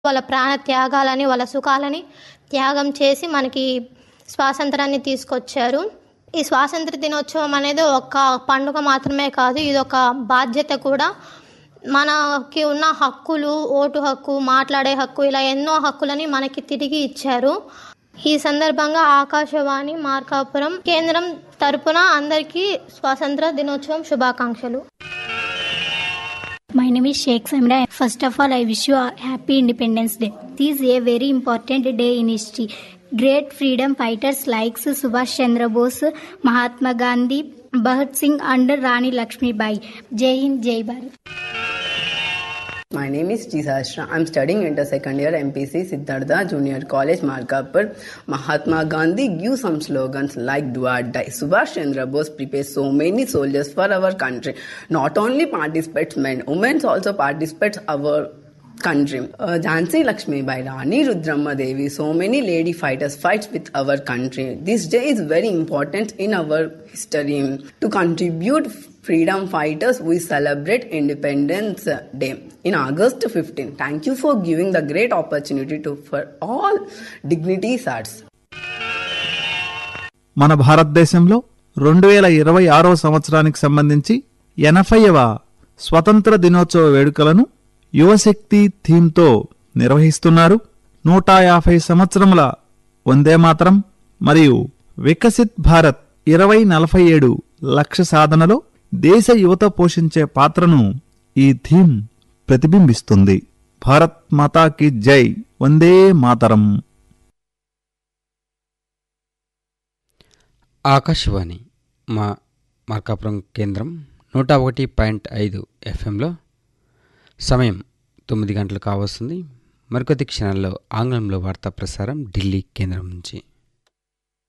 వాళ్ళ ప్రాణ త్యాగాలని, వాళ్ళ సుఖాలని త్యాగం చేసి మనకి స్వాతంత్రాన్ని తీసుకొచ్చారు. ఈ స్వాతంత్ర దినోత్సవం అనేది ఒక పండుగ మాత్రమే కాదు, ఇది ఒక బాధ్యత కూడా. మనకి ఉన్న హక్కులు, ఓటు హక్కు, మాట్లాడే హక్కు, ఇలా ఎన్నో హక్కులని మనకి తిరిగి ఇచ్చారు. ఈ సందర్భంగా ఆకాశవాణి మార్కాపురం కేంద్రం తరపున అందరికీ స్వాతంత్ర దినోత్సవం శుభాకాంక్షలు. My name is Sheikh Samira. First of all, I wish you a happy Independence Day. This is a very important day in history. Great freedom fighters like Subhash Chandra Bose, Mahatma Gandhi, Bhagat Singh and Rani Lakshmi Bai. Jai Hind, Jai Bharat. My name is G. Sahasra. I'm studying inter second year MPC Siddhartha Junior College Markapur. Mahatma Gandhi give some slogans like "Do or Die." Subhash Chandra Bose prepares so many soldiers for our country. Not only participates men, women also participates our country. Jhansi Lakshmi Bai, Rani Rudramma Devi, so many lady fighters fights with our country. This day is very important in our history. To contribute freedom fighters, we celebrate Independence Day in August 15. Thank you for giving the great opportunity for all dignitaries arts. మన భారతదేశంలో 2026వ సంవత్సరానికి సంబంధించి 80వ స్వతంత్ర దినోత్సవ వేడుకలను యువశక్తి థీమ్తో నిర్వహిస్తున్నారు. 150 సంవత్సరముల వందే మాతరం మరియు వికసిత్ భారత్ 2047 లక్ష్య సాధనలో దేశ యువత పోషించే పాత్రను ఈ థీమ్ ప్రతిబింబిస్తుంది. భారత్ మాతాకి జై, వందే మాతరం. ఆకాశవాణి మార్కాపురం కేంద్రం 101.5 ఎఫ్ఎంలో సమయం 9 గంటలు కావస్తుంది. మరికొద్ది క్షణాల్లో ఆంగ్లంలో వార్తా ప్రసారం ఢిల్లీ కేంద్రం నుంచి.